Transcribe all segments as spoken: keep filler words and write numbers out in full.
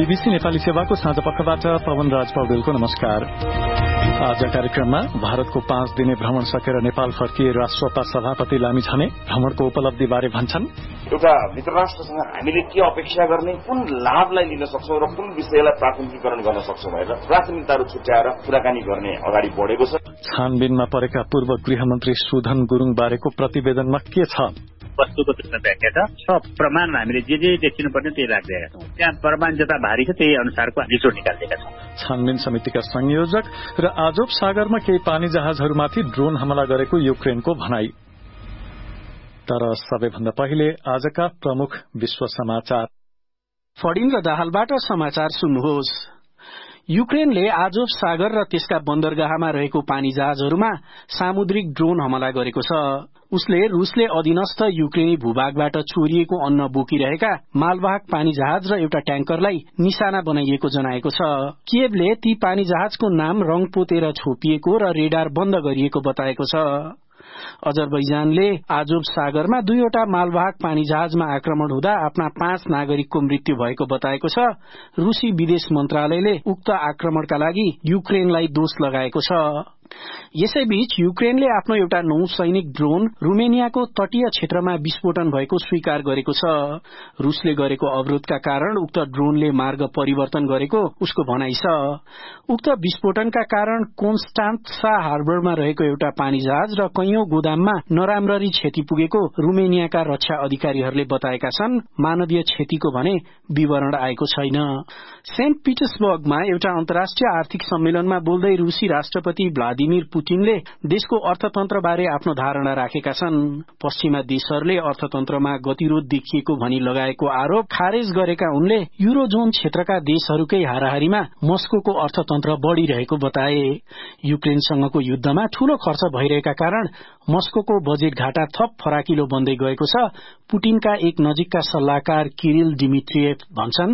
BBC Nepali सेवाको साँझ पखबाट पवन राज पौडेलको नमस्कार। आज कार्यक्रममा भारतको पाँच दिने भ्रमण सकेर नेपाल फर्किए राष्ट्रपा सभापति लामिछाने भ्रमणको उपलब्धिबारे भन्छन्। एउटा मित्र राष्ट्रसँग हामीले के अपेक्षा गर्ने, कुन लाभलाई लिन सक्छौं र कुन विषयलाई प्राथमिकीकरण गर्न सक्छौं भनेर प्राथमिकताहरू छुट्याएर कुराकानी गर्ने अगाडि बढेको छ। छानबिनमा परेका पूर्व गृहमन्त्री सुधन गुरुङ बारेको प्रतिवेदनमा के छ? वस्तुको त्यसमा व्याख्या छ, प्रमाण हामीले जे जे देखिनु पर्ने त्यही राखिदिएका छौँ। त्यहाँ प्रमाण जता भारी छ त्यही अनुसारको रिपोर्ट निकालिदिएका छौँ। छानबिन समितिका संयोजक र आजोब सागरमा केही पानी जहाजहरूमाथि ड्रोन हमला गरेको युक्रेनको भनाई। तर सबैभन्दा पहिले आजका प्रमुख विश्व समाचार। फडिन र दाहालबाट समाचार सुन्नुहोस्। युक्रेनले आजोब सागर र त्यसका बन्दरगाहमा रहेको पानी जहाजहरूमा सामुद्रिक ड्रोन हमला गरेको छ। उसले रूसले अधीनस्थ युक्रेनी भूभागबाट चोरिएको अन्न बोकिरहेका मालवाहक पानी जहाज र एउटा ट्याङ्करलाई निशाना बनाइएको जनाएको छ। किएभले ती पानी जहाजको नाम रंग पोतेर छोपिएको र रेडार बन्द गरिएको बताएको छ। अजरबैजानले आजोब सागरमा दुईवटा मालवाहक पानी जहाजमा आक्रमण हुँदा आफ्ना पाँच नागरिकको मृत्यु भएको बताएको छ। रूसी विदेश मन्त्रालयले उक्त आक्रमणका लागि युक्रेनलाई दोष लगाएको छ। यसैबीच युक्रेनले आफ्नो एउटा नौसैनिक ड्रोन रुमेनियाको तटीय क्षेत्रमा विस्फोटन भएको स्वीकार गरेको छ। रूसले गरेको अवरोधका कारण उक्त ड्रोनले मार्ग परिवर्तन गरेको उसको भनाइ छ। उक्त विस्फोटनका कारण कोन्स्टान्सा हार्बरमा रहेको एउटा पानी जहाज र कैयौं गोदाममा नराम्ररी क्षति पुगेको रुमेनियाका रक्षा अधिकारीहरूले बताएका छन्। मानवीय क्षतिको भने विवरण आएको छैन। सेन्ट पिटर्सबर्गमा एउटा अन्तर्राष्ट्रिय आर्थिक सम्मेलनमा बोल्दै रूसी राष्ट्रपति भ्लादिमिर पुटिनले देशको अर्थतन्त्रबारे आफ्नो धारणा राखेका छन्। पश्चिमा देशहरूले अर्थतन्त्रमा गतिरोध देखिएको भनी लगाएको आरोप खारेज गरेका उनले युरोजोन क्षेत्रका देशहरूकै हाराहारीमा मस्कोको अर्थतन्त्र बढ़िरहेको बताए। युक्रेनसँगको युद्धमा ठूलो खर्च भइरहेका कारण मस्कोको बजेट घाटा थप फराकिलो बन्दै गएको छ। पुटिनका एक नजिकका सल्लाहकार किरिल डिमिट्रिएभ भन्छन्,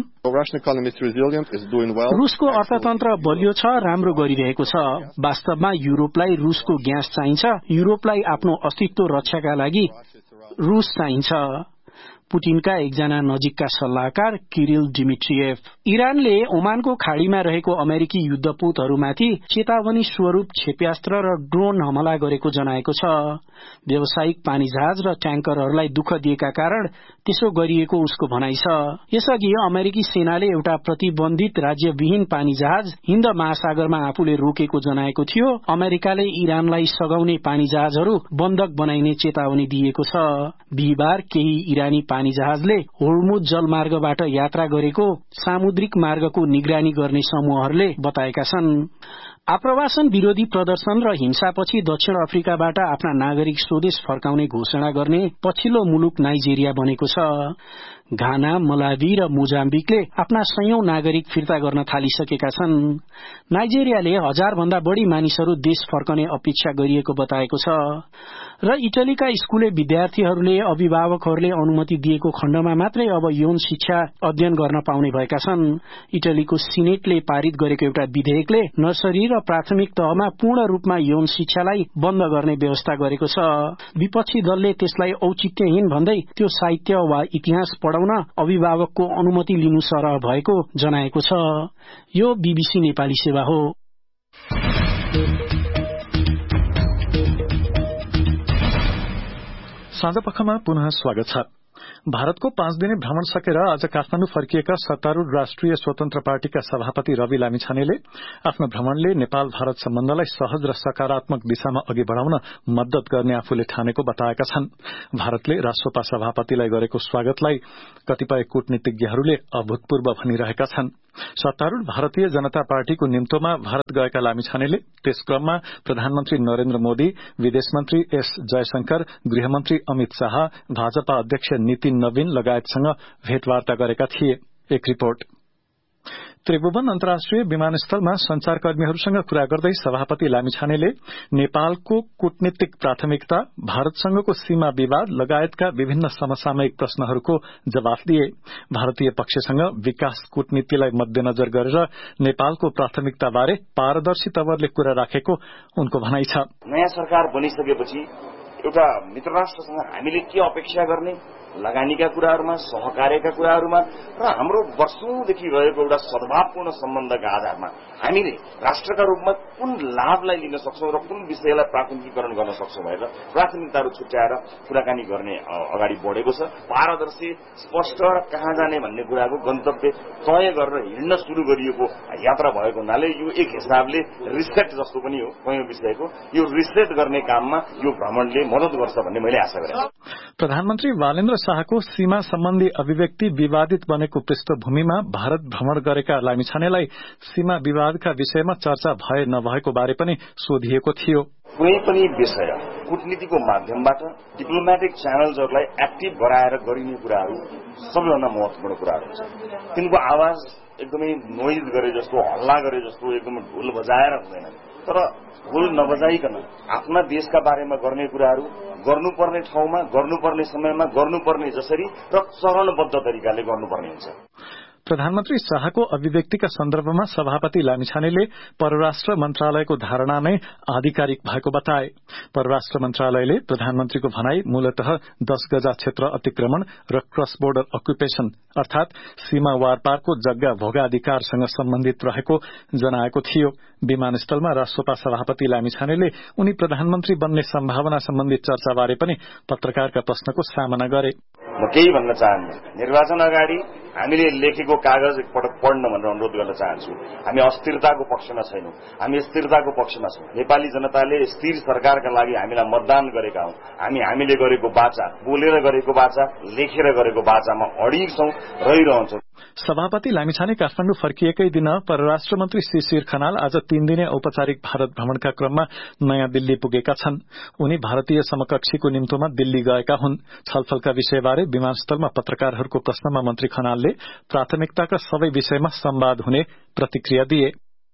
रूसको अर्थतन्त्र बलियो छ, राम्रो गरिरहेको छ। वास्तवमा युरोपलाई रूसको ग्यास चाहिन्छ। युरोपलाई आफ्नो अस्तित्व रक्षाका लागि रूस चाहिन्छ। पुटिनका एकजना नजिकका सल्लाहकार किरिल डिमिट्रिएभ। इरानले ओमानको खाड़ीमा रहेको अमेरिकी युद्धपोतहरूमाथि चेतावनी स्वरूप क्षेप्यास्त्र र ड्रोन हमला गरेको जनाएको छ। व्यावसायिक पानी जहाज र ट्याङ्करहरूलाई दुःख दिएका कारण त्यसो गरिएको उसको भनाइ छ। यसअघि अमेरिकी सेनाले एउटा प्रतिबन्धित राज्यविहीन पानी जहाज हिन्द महासागरमा आफूले रोकेको जनाएको थियो। अमेरिकाले इरानलाई सघाउने पानी जहाजहरू बन्धक बनाइने चेतावनी दिएको छ। बिहिबार केही इरानी पानी जहाजले होर्मुज जलमार्गबाट यात्रा गरेको सामुद्रिक मार्गको निगरानी गर्ने समूहहरूले बताएका छन्। आप्रवासन विरोधी प्रदर्शन र हिंसापछि दक्षिण अफ्रिकाबाट आफ्ना नागरिक स्वदेश फर्काउने घोषणा गर्ने पछिल्लो मुलुक नाइजेरिया बनेको छ। घाना, मलावी र मोजाम्बिकले आफ्ना सयौं नागरिक फिर्ता गर्न थालिसकेका छन्। नाइजेरियाले हजार भन्दा बढ़ी मानिसहरू देश फर्कने अपेक्षा गरिएको बताएको छ। र इटलीका स्कूले विद्यार्थीहरूले अभिभावकहरूले अनुमति दिएको खण्डमा मात्रै अब यौन शिक्षा अध्ययन गर्न पाउने भएका छन्। इटलीको सिनेटले पारित गरेको एउटा विधेयकले नर्सरी र प्राथमिक तहमा पूर्ण रूपमा यौन शिक्षालाई बन्द गर्ने व्यवस्था गरेको छ। विपक्षी दलले त्यसलाई औचित्यहीन भन्दै त्यो साहित्य वा इतिहास पढाउन अभिभावकको अनुमति लिनु सरह भएको जनाएको छ। यो बीबीसी नेपाली सेवा हो। साँझपखमा पुनः स्वागत छ। भारतको पाँच दिने भ्रमण सकेर आज काठमाडौँ फर्किएका सत्तारूढ़ राष्ट्रिय स्वतन्त्र पार्टीका सभापति रवि लामिछानेले आफ्नो भ्रमणले नेपाल भारत सम्बन्धलाई सहज र सकारात्मक दिशामा अघि बढ़ाउन मद्दत गर्ने आफूले ठानेको बताएका छन्। भारतले राष्ट्रपा सभापतिलाई गरेको स्वागतलाई कतिपय कूटनीतिज्ञहरूले अभूतपूर्व भनिरहेका छन्। सत्तारूढ़ भारतीय जनता पार्टीको निम्तोमा भारत गएका लामिछानेले त्यस क्रममा प्रधानमन्त्री नरेन्द्र मोदी, विदेश मन्त्री एस जयशंकर, गृहमन्त्री अमित शाह, भाजपा अध्यक्ष नितिन नवीन लगायतसँग भेटवार्ता गरेका थिए। एक रिपोर्ट। त्रिभुवन अन्तर्राष्ट्रिय विमानस्थलमा संचारकर्मीहरूसँग कुरा गर्दै सभापति लामिछानेले नेपालको कूटनीतिक प्राथमिकता, भारतसँगको सीमा विवाद लगायतका विभिन्न समसामयिक प्रश्नहरूको जवाफ दिए। भारतीय पक्षसँग विकास कूटनीतिलाई मध्यनजर गरेर नेपालको प्राथमिकताबारे पारदर्शी तवरले कुरा राखेको उनको भनाइ छ। नयाँ सरकार बनिसकेपछि एउटा मित्र राष्ट्रसँग हामीले के अपेक्षा गर्ने, लगानीका कुराहरूमा, सहकार्यका कुराहरूमा र हाम्रो वर्षौंदेखि रहेको एउटा सद्भावपूर्ण सम्बन्धका आधारमा हामीले राष्ट्रका रूपमा कुन लाभलाई लिन सक्छौं र कुन विषयलाई प्राथमिकीकरण गर्न सक्छौं भनेर प्राथमिकताहरू छुट्याएर कुराकानी गर्ने अगाडि बढेको छ। पारदर्शी, स्पष्ट र कहाँ जाने भन्ने कुराको गन्तव्य तय गरेर हिँड्न शुरू गरिएको यात्रा भएको हुनाले यो एक हिसाबले रिसेट जस्तो पनि हो कयौं विषयको। यो रिसेट गर्ने काममा यो भ्रमणले मद्दत गर्छ भन्ने मैले आशा गरेँ। प्रधानमन्त्री वालेन्द्र शाहको सीमा सम्बन्धी अभिव्यक्ति विवादित बनेको पृष्ठभूमिमा भारत भ्रमण गरेका लामिछानेलाई सीमा विवादका विषयमा चर्चा भए नभएको बारे पनि सोधिएको थियो। कुनै पनि विषय कूटनीतिको माध्यमबाट डिप्लोमेटिक च्यानल्सहरूलाई एक्टिभ गराएर गरिने कुराहरू सबैभन्दा महत्वपूर्ण कुराहरू हुन्छ। तिनको आवाज एकदमै नोइज गरे जस्तो, हल्ला गरे जस्तो एकदमै ढोल बजाएर हुँदैन, तर ढोल नबजाइकन आफ्ना देशका बारेमा गर्ने कुराहरू गर्नुपर्ने ठाउँमा, गर्नुपर्ने समयमा, गर्नुपर्ने जसरी र चरणबद्ध तरिकाले गर्नुपर्ने हुन्छ। प्रधानमन्त्री शाहको अभिव्यक्तिका सन्दर्भमा सभापति लामिछानेले परराष्ट्र मन्त्रालयको धारणा नै आधिकारिक भएको बताए। परराष्ट्र मन्त्रालयले प्रधानमन्त्रीको भनाई मूलतः दश गजा क्षेत्र अतिक्रमण र क्रस बोर्डर अक्युपेशन अर्थात सीमा वारपारको जग्गा भोगाधिकारसँग सम्बन्धित रहेको जनाएको थियो। विमानस्थलमा राष्ट्रपा सभापति लामिछानेले उनी प्रधानमन्त्री बन्ने सम्भावना सम्बन्धी चर्चाबारे पनि पत्रकारका प्रश्नको सामना गरे। म केही भन्न चाहन्छु, निर्वाचन अगाडि हामीले लेखेको कागज एकपटक पढ्न भनेर अनुरोध गर्न चाहन्छु। हामी अस्थिरताको पक्षमा छैनौं, हामी स्थिरताको पक्षमा छौं। नेपाली जनताले स्थिर सरकारका लागि हामीलाई मतदान गरेका हौं। हामी हामीले गरेको वाचा, बोलेर गरेको वाचा, लेखेर गरेको वाचामा अडिग छौं, रहिरहन्छौं। सभापति लामिछाने काठमाडौँ फर्किएकै दिन परराष्ट्र मन्त्री शिशिर खनाल आज तीन दिने औपचारिक भारत भ्रमणका क्रममा नयाँ दिल्ली पुगेका छन्। उनी भारतीय समकक्षीको निम्तोमा दिल्ली गएका हुन्। छलफलका विषयबारे विमानस्थलमा पत्रकारहरूको प्रश्नमा मन्त्री खनालले प्राथमिकताका सबै विषयमा संवाद हुने प्रतिक्रिया दिए।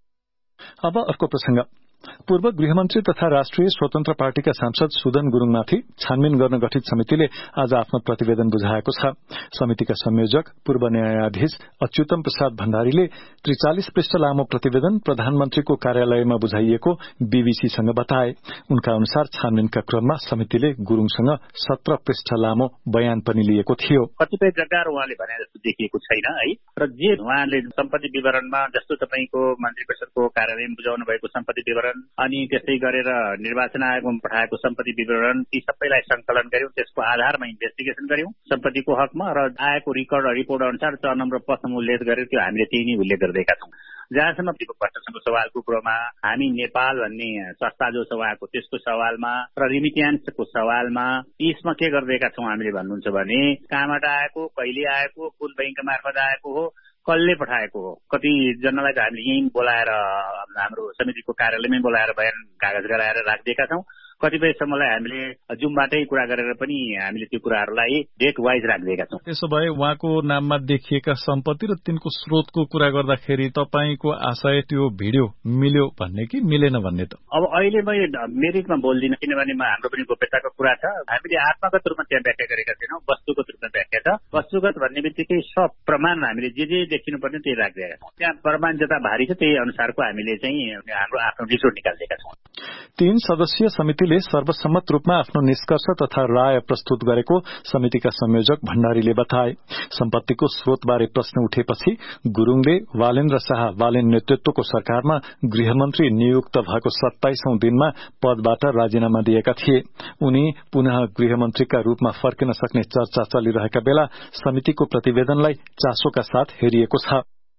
अब अर्को प्रसंग। पूर्व गृहमन्त्री तथा राष्ट्रिय स्वतन्त्र पार्टीका सांसद सुदन गुरूङमाथि छानबिन गर्न गठित समितिले आज आफ्नो प्रतिवेदन बुझाएको छ। समितिका संयोजक पूर्व न्यायाधीश अच्युतम प्रसाद भण्डारीले त्रिचालिस पृष्ठ लामो प्रतिवेदन प्रधानमन्त्रीको कार्यालयमा बुझाइएको बीबीसीसँग बताए। उनका अनुसार छानबिनका क्रममा समितिले गुरूङसँग सत्र पृष्ठ लामो बयान पनि लिएको थियो। कतिपय जग्गाहरू उहाँले भने जस्तो देखिएको छैन है, र जे उहाँले सम्पत्ति विवरणमा जस्तो तपाईको मन्त्री परिषदको कार्यालयमा बुझाउनु भएको सम्पत्ति विवरण अनि त्यसै गरेर निर्वाचन आयोगमा पठाएको सम्पत्ति विवरण, ती सबैलाई संकलन गर्यौं। त्यसको आधारमा इन्भेस्टिगेसन गर्यौं सम्पत्तिको हकमा, र आएको रिकर्ड रिपोर्ट अनुसार चरणम र पसम उल्लेख गरेर त्यो हामीले त्यही नै उल्लेख गरिदिएका छौं। जहाँसम्म प्रशासनको सवालको कुरोमा हामी नेपाल भन्ने संस्था जो छ उहाँको त्यसको सवालमा र रिमिट्यान्सको सवालमा यसमा के गरिदिएका छौं हामीले भन्नुहुन्छ भने कहाँबाट आएको, कहिले आएको, कुन बैंक मार्फत आएको हो, कसले पठाएको हो। कति जनालाई त हामीले यहीँ बोलाएर हाम्रो समितिको कार्यालयमै बोलाएर बयान कागज गराएर राखिदिएका छौं। कतिपय समयलाई हामीले जुमबाटै कुरा गरेर पनि हामीले त्यो कुराहरूलाई डेट वाइज राखिदिएका छौं। त्यसो भए उहाँको नाममा देखिएका सम्पत्ति र तिनको स्रोतको कुरा गर्दाखेरि तपाईको आशय त्यो भिडियो मिल्यो भन्ने कि मिलेन भन्ने त अब अहिले मैले मेरिटमा बोल्दिनँ, किनभने हाम्रो पनि गोप्यताको कुरा छ। हामीले आत्मागत रूपमा त्यहाँ व्याख्या गरेका छैनौं, वस्तुगत रूपमा व्याख्या छ। वस्तुगत भन्ने बित्तिकै सब प्रमाण हामीले जे जे देखिनुपर्ने त्यही राखिदिएका छौं। त्यहाँ प्रमाण जता भारी छ त्यही अनुसारको हामीले चाहिँ हाम्रो आफ्नो रिपोर्ट निकालिदिएका छौं। तीन सदस्यीय समितिले सर्वसम्मत रूपमा आफ्नो निष्कर्ष तथा राय प्रस्तुत गरेको समितिका संयोजक भण्डारीले बताए। सम्पत्तिको स्रोतबारे प्रश्न उठेपछि गुरूङले वालेन्द्र शाह वालेन नेतृत्वको सरकारमा गृहमन्त्री नियुक्त भएको सत्ताइसौं दिनमा पदबाट राजीनामा दिएका थिए। उनी पुनः गृहमन्त्रीका रूपमा फर्किन सक्ने चर्चा चलिरहेका बेला समितिको प्रतिवेदनलाई चासोका साथ हेरिएको छ।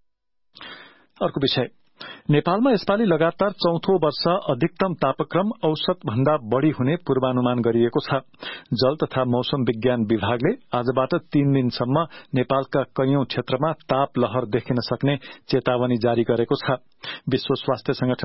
अर्को विषय, नेपालमा यसपालि लगातार चौथो वर्ष अधिकतम तापक्रम औसत भन्दा बढ़ी हुने पूर्वानुमान गरिएको छ। जल तथा मौसम विज्ञान विभागले आजबाट तीन दिनसम्म नेपालका कैयौं क्षेत्रमा ताप लहर देखिन सक्ने चेतावनी जारी गरेको छ। विश्व स्वास्थ्य संगठन